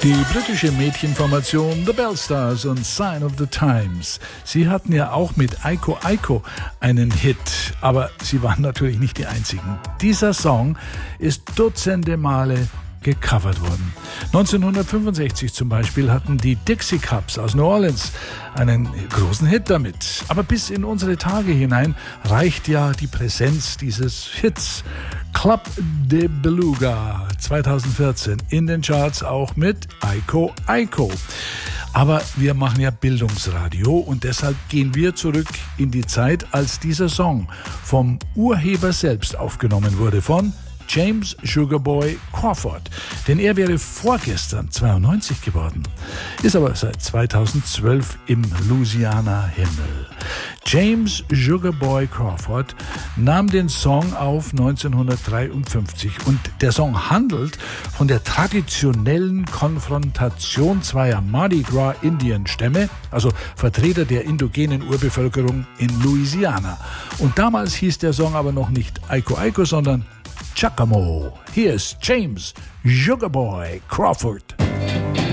Die britische Mädchenformation The Bellstars und Sign of the Times. Sie hatten ja auch mit Aiko Aiko einen Hit, aber sie waren natürlich nicht die einzigen. Dieser Song ist dutzende Male gecovert worden. 1965 zum Beispiel hatten die Dixie Cups aus New Orleans einen großen Hit damit. Aber bis in unsere Tage hinein reicht ja die Präsenz dieses Hits. Club de Beluga 2014 in den Charts auch mit Aiko Aiko. Aber wir machen ja Bildungsradio und deshalb gehen wir zurück in die Zeit, als dieser Song vom Urheber selbst aufgenommen wurde, von James Sugarboy Crawford, denn er wäre vorgestern 92 geworden, ist aber seit 2012 im Louisiana-Himmel. James Sugarboy Crawford nahm den Song auf 1953 und der Song handelt von der traditionellen Konfrontation zweier Mardi Gras Indienstämme, also Vertreter der indogenen Urbevölkerung in Louisiana. Und damals hieß der Song aber noch nicht Aiko Aiko, sondern Chacamo. Hier ist James Sugarboy Crawford.